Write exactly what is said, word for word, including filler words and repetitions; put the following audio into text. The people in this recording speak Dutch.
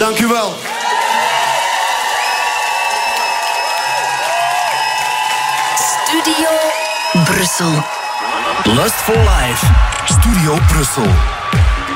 Dank u wel. Studio Brussel. Lust for Life. Studio Brussel.